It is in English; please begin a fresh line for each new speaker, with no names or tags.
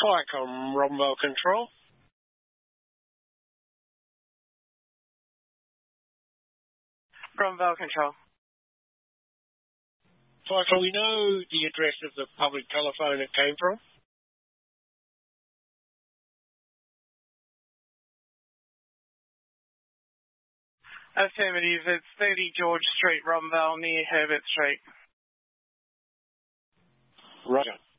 Flycom Romwell Control.
Romwell Control.
Flycom, we know the address of the public telephone it came from.
Affirmative, it's 30 George Street, Romwell, near Herbert Street.
Roger.